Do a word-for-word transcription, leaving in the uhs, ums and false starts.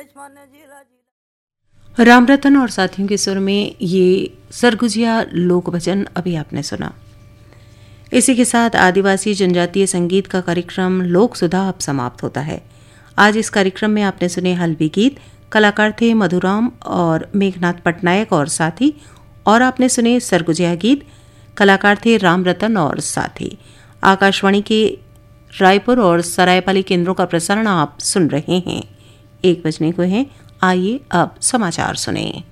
राम रतन और साथियों के सुर में ये सरगुजिया लोक भजन अभी आपने सुना। इसी के साथ आदिवासी जनजातीय संगीत का कार्यक्रम लोक सुधा अब समाप्त होता है। आज इस कार्यक्रम में आपने सुने हल्बी गीत, कलाकार थे मधुराम और मेघनाथ पटनायक और साथी, और आपने सुने सरगुजिया गीत, कलाकार थे राम रतन और साथी। आकाशवाणी के रायपुर और सरायपाली केंद्रों का प्रसारण आप सुन रहे हैं। एक बजने को है। आइए अब समाचार सुनें।